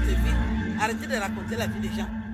votre vie. Arrêtez de raconter la vie des gens.